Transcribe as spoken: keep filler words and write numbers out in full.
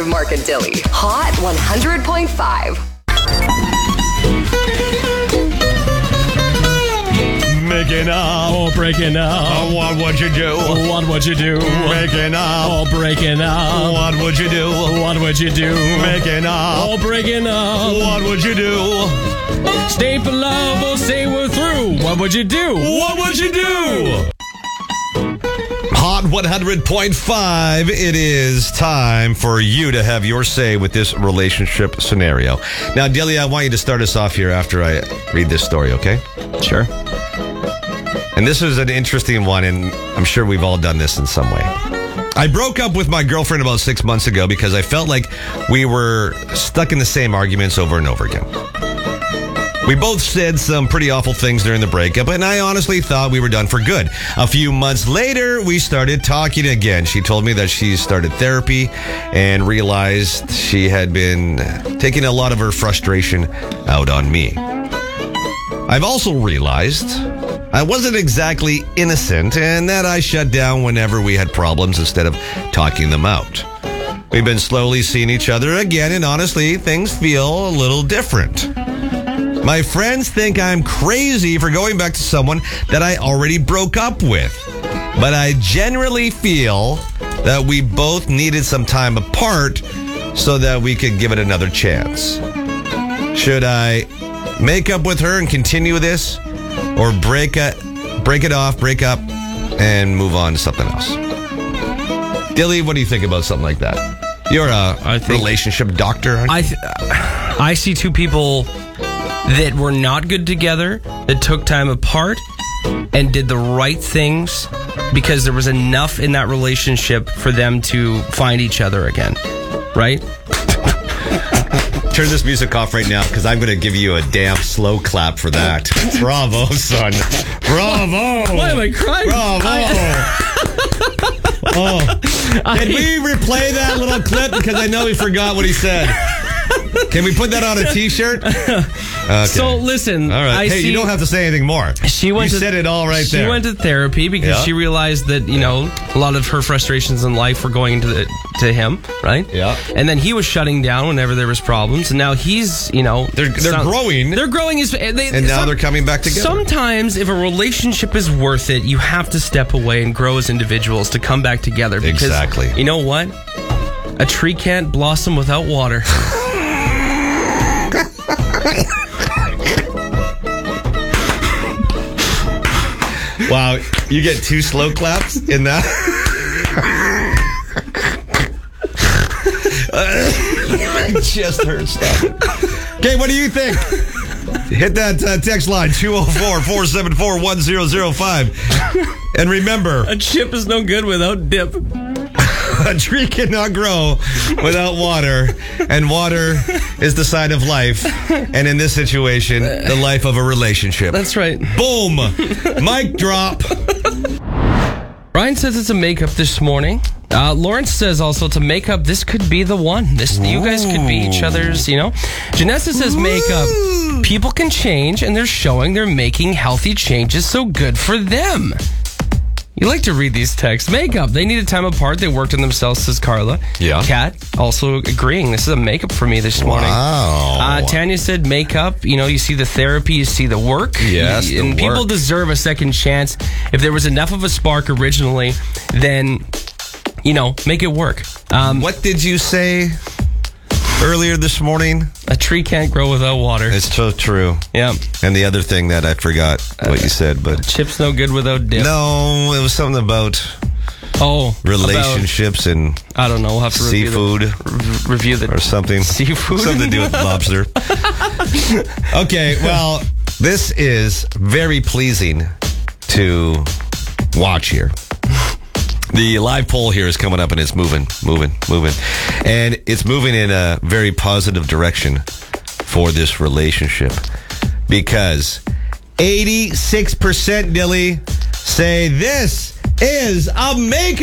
Mark and Dilly. Hot one hundred point five. Making up, oh, breaking up. Oh, what would you do? What would you do? Making up, oh, breaking up. What would you do? What would you do? Making up, oh, breaking up. What would you do? Stay for love or say we're through. What would you do? What would you do? Hot one hundred point five. It is time for you to have your say with this relationship scenario. Now, Dilly, I want you to start us off here after I read this story, okay? Sure. And this is an interesting one, and I'm sure we've all done this in some way. I broke up with my girlfriend about six months ago because I felt like we were stuck in the same arguments over and over again. We both said some pretty awful things during the breakup, and I honestly thought we were done for good. A few months later, we started talking again. She told me that she started therapy and realized she had been taking a lot of her frustration out on me. I've also realized I wasn't exactly innocent and that I shut down whenever we had problems instead of talking them out. We've been slowly seeing each other again, and honestly, things feel a little different. My friends think I'm crazy for going back to someone that I already broke up with. But I generally feel that we both needed some time apart so that we could give it another chance. Should I make up with her and continue this, or break it, break it off, break up, and move on to something else? Dilly, what do you think about something like that? You're a I think, relationship doctor, aren't you? I, th- I see two people that were not good together, that took time apart and did the right things because there was enough in that relationship for them to find each other again, right? Turn this music off right now, because I'm going to give you a damn slow clap for that. Bravo, son. Bravo. Why am I crying? Bravo. I, oh. I, Can we replay that little clip? Because I know he forgot what he said. Can we put that on a t-shirt? Okay. So listen, all right. I hey, see, you don't have to say anything more. She went you to, said it all right she there. She went to therapy because yeah. she realized that, you know, a lot of her frustrations in life were going into the, to him, right? Yeah. And then he was shutting down whenever there was problems, and now he's, you know, they're they're some, growing. They're growing, his, they, and now some, they're coming back together. Sometimes, if a relationship is worth it, you have to step away and grow as individuals to come back together. Because, exactly. You know what? A tree can't blossom without water. Wow, you get two slow claps in that? My chest hurts. Okay, what do you think? Hit that uh, text line, two oh four, four seven four, one oh oh five. And remember, a chip is no good without dip. A tree cannot grow without water, and water is the sign of life, and in this situation, the life of a relationship. That's right. Boom! Mic drop. Ryan says it's a makeup this morning. Uh, Lawrence says also it's a makeup. This could be the one. This Ooh. You guys could be each other's, you know. Janessa says makeup. People can change, and they're showing they're making healthy changes, so good for them. You like to read these texts. Makeup. They needed time apart. They worked on themselves, says Carla. Yeah. Kat also agreeing. This is a makeup for me this morning. Wow. Uh, Tanya said makeup. You know, you see the therapy, you see the work. Yes, you, And the people work. deserve a second chance. If there was enough of a spark originally, then, you know, make it work. Um, what did you say earlier this morning? A tree can't grow without water. It's so true. Yeah. And the other thing that I forgot what uh, you said, but chips no good without dip. No, it was something about oh relationships about, and I don't know. We'll have to seafood review the, re- review the or something. Seafood, something to do with lobster. Okay, well, this is very pleasing to watch here. The live poll here is coming up, and it's moving, moving, moving. And it's moving in a very positive direction for this relationship. Because eighty-six percent, Dilly, say this is a makeup.